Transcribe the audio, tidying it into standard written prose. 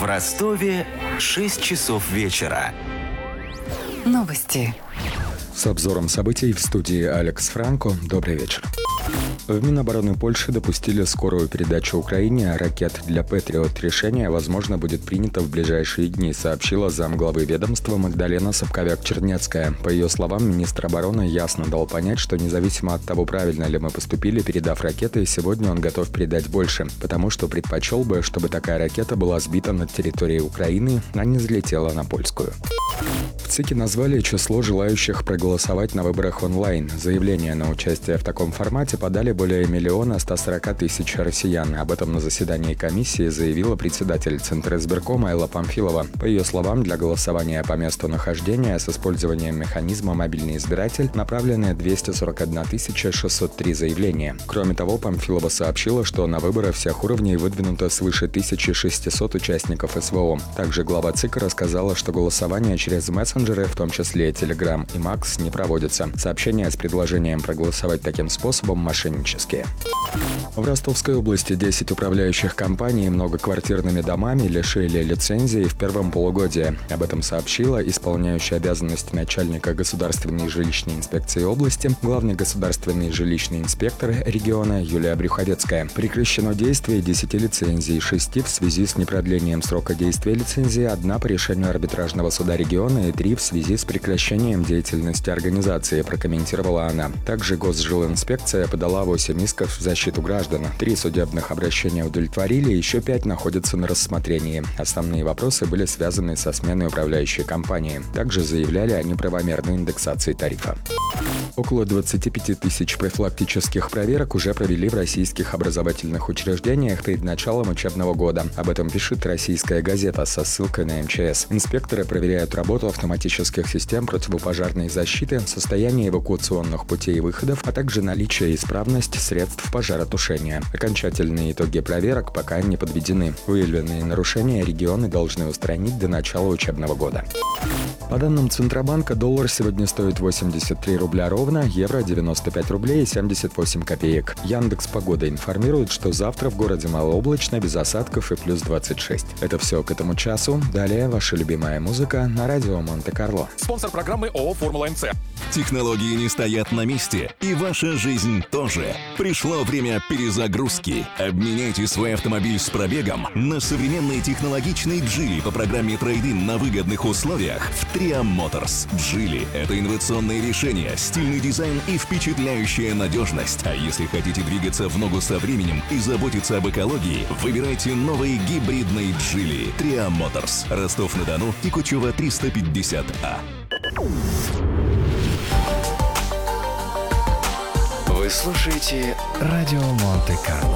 В Ростове 6 часов вечера. Новости. С обзором событий в студии Алекс Франко. Добрый вечер. В Минобороны Польши допустили скорую передачу Украине ракет для «Патриот». Решение, возможно, будет принято в ближайшие дни, сообщила замглавы ведомства Магдалена Собковяк-Чернецкая. По ее словам, министр обороны ясно дал понять, что независимо от того, правильно ли мы поступили, передав ракеты, сегодня он готов передать больше, потому что предпочел бы, чтобы такая ракета была сбита над территорией Украины, а не взлетела на польскую. В ЦИКе назвали число желающих проголосовать на выборах онлайн. Заявления на участие в таком формате подали более 1 140 000 россиян. Об этом на заседании комиссии заявила председатель Центра избиркома Элла Памфилова. По ее словам, для голосования по месту нахождения с использованием механизма «Мобильный избиратель» направлены 241 603 заявления. Кроме того, Памфилова сообщила, что на выборы всех уровней выдвинуто свыше 1600 участников СВО. Также глава ЦИКа рассказала, что голосование через мессенджеры, в том числе Telegram и Макс, не проводится. Сообщения с предложением проголосовать таким способом мошеннические. В Ростовской области 10 управляющих компаний многоквартирными домами лишили лицензии в первом полугодии. Об этом сообщила исполняющая обязанности начальника Государственной жилищной инспекции области, главный государственный жилищный инспектор региона Юлия Брюховецкая. Прекращено действие 10 лицензий, 6 в связи с непродлением срока действия лицензии, 1 по решению арбитражного суда региона и 3 в связи с прекращением деятельности организации, прокомментировала она. Также Госжилинспекция подала 8 исков в защиту граждан. 3 судебных обращения удовлетворили, еще 5 находятся на рассмотрении. Основные вопросы были связаны со сменой управляющей компании. Также заявляли о неправомерной индексации тарифа. Около 25 000 профилактических проверок уже провели в российских образовательных учреждениях перед началом учебного года. Об этом пишет «Российская газета» со ссылкой на МЧС. Инспекторы проверяют работу автоматических систем противопожарной защиты, состояние эвакуационных путей и выходов, а также наличие и исправность средств пожаротушения. Окончательные итоги проверок пока не подведены. Выявленные нарушения регионы должны устранить до начала учебного года. По данным Центробанка, доллар сегодня стоит 83 рубля ровно, евро 95 рублей и 78 копеек. Яндекс.Погода информирует, что завтра в городе малооблачно, без осадков и плюс 26. Это все к этому часу. Далее ваша любимая музыка на радио Монте-Карло. Спонсор программы ООО «Формула МЦ». Технологии не стоят на месте, и ваша жизнь тоже. Пришло время перезагрузки. Обменяйте свой автомобиль с пробегом на современный технологичный Geely по программе трейд-ин на выгодных условиях в Tria Motors. Geely — это инновационные решения, стильный дизайн и впечатляющая надежность. А если хотите двигаться в ногу со временем и заботиться об экологии, выбирайте новый гибридный Geely. Tria Motors. Ростов-на-Дону, Тикучева, 350А. Вы слушаете радио Монте-Карло.